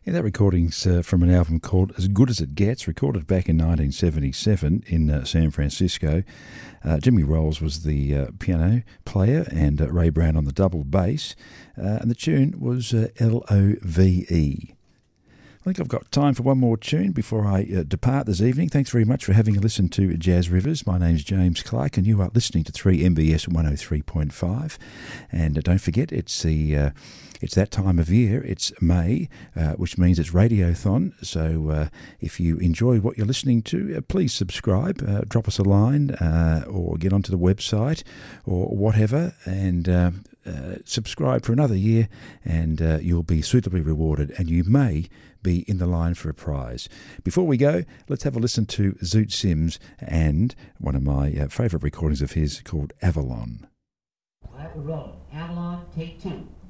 Yeah, that recording's from an album called As Good As It Gets, recorded back in 1977 in San Francisco. Jimmy Rolls was the piano player and Ray Brown on the double bass. And the tune was L-O-V-E. I think I've got time for one more tune before I depart this evening. Thanks very much for having a listen to Jazz Rivers. My name's James Clark and you are listening to 3MBS 103.5. And don't forget, it's that time of year. It's May, which means it's Radiothon. So if you enjoy what you're listening to, please subscribe, drop us a line or get onto the website or whatever and subscribe for another year and you'll be suitably rewarded and you may be in the line for a prize. Before we go, let's have a listen to Zoot Sims and one of my favourite recordings of his called Avalon. All right, we're rolling. Avalon, take two.